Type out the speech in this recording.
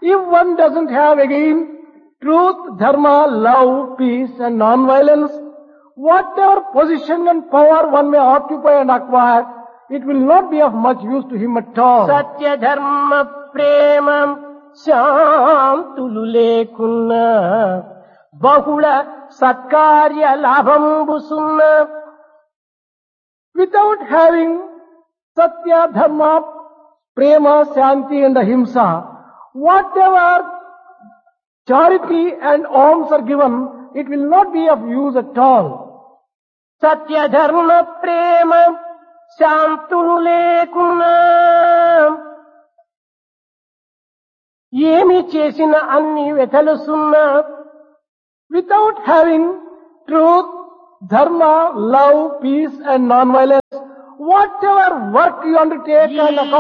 If one doesn't have again truth, dharma, love, peace and non-violence, whatever position and power one may occupy and acquire, it will not be of much use to him at all. సత్య ధర్మ ప్రేమ శాంతులు లేకున్నా బహుళ సత్కార్య లాభంబు సున్నా. Without having satya, dharma, prema, shanti and ahimsa, whatever charity and alms are given, it will not be of use at all. సత్య ధర్మ ప్రేమ శాంతులు లేకున్నా ఏమి చేసిన అన్ని వెతలుసున్నా. Without having truth, dharma, love, peace and non-violence, whatever work you undertake and accomplish,